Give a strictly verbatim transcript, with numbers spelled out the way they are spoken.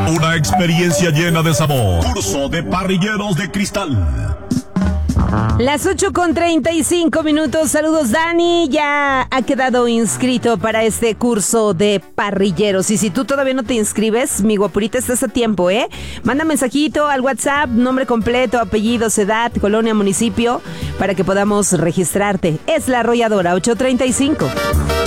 Una experiencia llena de sabor. Curso de parrilleros de cristal. Las ocho con treinta y cinco minutos. Saludos, Dani. Ya ha quedado inscrito para este curso de parrilleros. Y si tú todavía no te inscribes, mi guapurita, estás a tiempo, ¿eh? Manda mensajito al WhatsApp, nombre completo, apellidos, edad, colonia, municipio, para que podamos registrarte. Es La Arrolladora, ocho treinta y cinco.